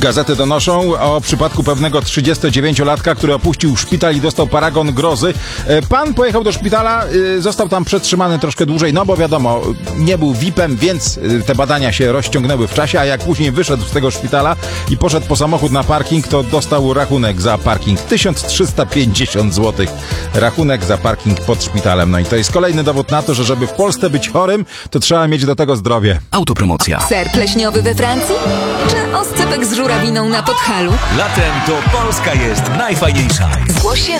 Gazety donoszą o przypadku pewnego 39-latka, który opuścił szpital i dostał paragon grozy. Pan pojechał do szpitala, został tam przetrzymany troszkę dłużej, no bo wiadomo, nie był VIP-em, więc te badania się rozciągnęły w czasie, a jak później wyszedł z tego szpitala i poszedł po samochód na parking, to dostał rachunek za parking 1350 zł. Rachunek za parking pod szpitalem. No i to jest kolejny dowód na to, że żeby w Polsce być chorym, to trzeba mieć do tego zdrowie. Autopromocja. Ser pleśniowy we Francji? Czy oscypek z żurawiną na Podhalu? Latem to Polska jest najfajniejsza. Zgłoś się